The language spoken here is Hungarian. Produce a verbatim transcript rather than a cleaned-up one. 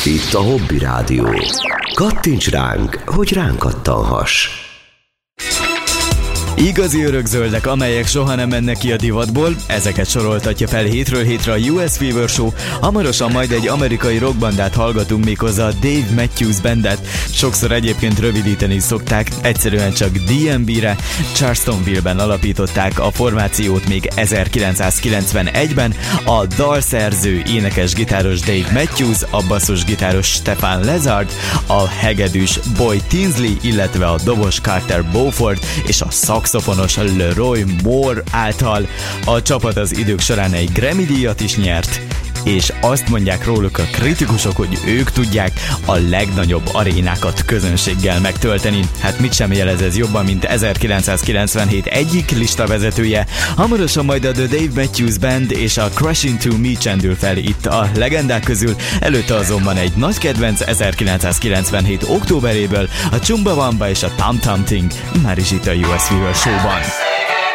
Itt a Hobby Rádió. Kattints ránk, hogy ránk kattanhass. Igazi örökzöldek, amelyek soha nem mennek ki a divatból, ezeket soroltatja fel hétről hétre a U S Fever Show. Hamarosan majd egy amerikai rockbandát hallgatunk, méghozzá a Dave Matthews Bandet. Sokszor egyébként rövidíteni szokták, egyszerűen csak D M B-re. Charlestonville-ben alapították a formációt még ezerkilencszázkilencvenegyben. A dalszerző, énekes-gitáros Dave Matthews, a basszusgitáros Stefan Lezard, a hegedűs Boy Tinsley, illetve a dobos Carter Beauford és a szaxofonos Leroy Moore által. A csapat az idők során egy Grammy-díjat is nyert, és azt mondják róluk a kritikusok, hogy ők tudják a legnagyobb arénákat közönséggel megtölteni. Hát mit sem jelez ez jobban, mint ezerkilencszázkilencvenhét egyik listavezetője. Hamarosan majd a The Dave Matthews Band és a Crash Into Me csendül fel itt a legendák közül. Előtte azonban egy nagy kedvenc ezerkilencszázkilencvenhét októberéből, a Chumbawamba és a Tam Tam Ting, már is itt a U S Fever Show-ban.